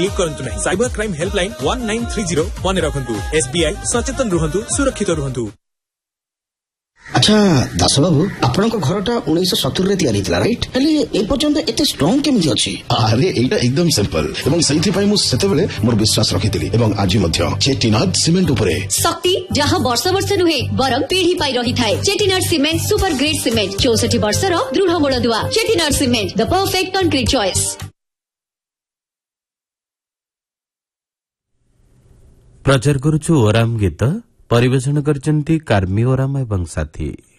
Click करंतु नहीं। Cyber crime helpline 1930 मन रखंतु। SBI सचेतन रुहंतु, सुरक्षित रुहंतु। अच्छा दास बाबू आपण घरटा 1970 रे तैयारी थिला राइट हेले ए पर्यंत एते स्ट्रांग केमि अछि? अरे एटा एकदम सिंपल एवं सही पई मु सेते बेले मोर विश्वास रखितिली एवं आज मध्य चेटिनाड सीमेंट उपरे शक्ति जहां वर्ष वर्ष नुहे बरम पीढ़ी पाई रही थाए। Chettinad cement super grade cement 64 वर्षर दृढ़ मूलदुआ। Chettinad cement the perfect concrete choice. प्रचार करुछु ओराम गीत परिवेषण करचंती कार्मी ओराम एवं साथी।